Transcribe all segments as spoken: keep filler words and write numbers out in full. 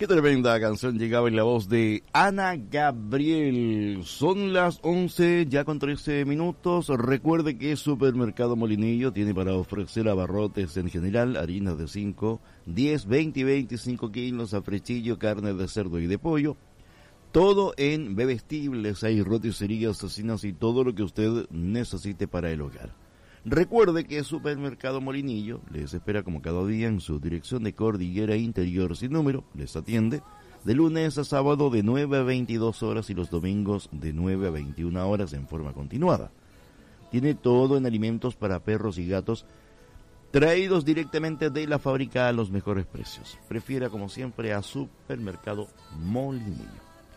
Qué tremenda canción llegaba en la voz de Ana Gabriel. Son las once, ya con trece minutos. Recuerde que Supermercado Molinillo tiene para ofrecer abarrotes en general, harinas de cinco, diez, veinte y veinticinco kilos, afrechillo, carne de cerdo y de pollo. Todo en bebestibles, hay roticerías, cocinas y todo lo que usted necesite para el hogar. Recuerde que Supermercado Molinillo les espera como cada día en su dirección de Cordillera Interior sin número. Les atiende de lunes a sábado de nueve a veintidós horas y los domingos de nueve a veintiuna horas en forma continuada. Tiene todo en alimentos para perros y gatos, traídos directamente de la fábrica a los mejores precios. Prefiera como siempre a Supermercado Molinillo.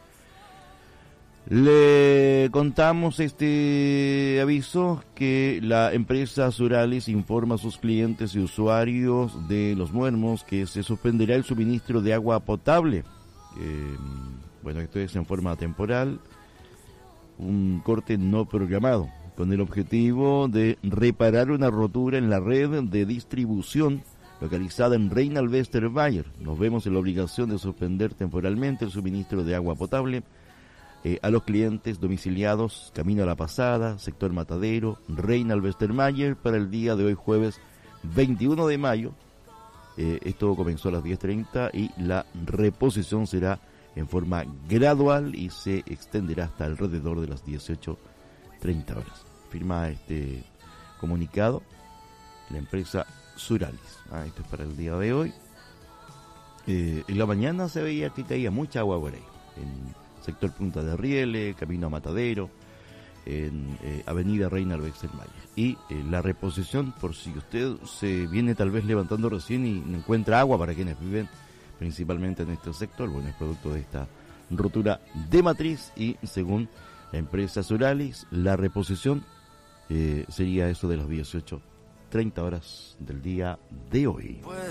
Le contamos este aviso que la empresa Suralis informa a sus clientes y usuarios de Los Muermos que se suspenderá el suministro de agua potable. Eh, bueno, esto es en forma temporal, un corte no programado, con el objetivo de reparar una rotura en la red de distribución localizada en Reinald Westerweier. Nos vemos en la obligación de suspender temporalmente el suministro de agua potable Eh, a los clientes domiciliados Camino a la Pasada, sector Matadero, Reinald Westerweier para el día de hoy jueves veintiuno de mayo. Eh, esto comenzó a las diez treinta y la reposición será en forma gradual y se extenderá hasta alrededor de las dieciocho treinta horas. Firma este comunicado la empresa Suralis. Ah, esto es para el día de hoy. Eh, en la mañana se veía que caía mucha agua por ahí. En sector Punta de Rieles, Camino a Matadero, en eh, Avenida Reinald Westerweier. Y eh, la reposición, por si usted se viene tal vez levantando recién y no encuentra agua para quienes viven principalmente en este sector, bueno, es producto de esta rotura de matriz y según la empresa Suralis, la reposición eh, sería eso de las dieciocho treinta horas del día de hoy.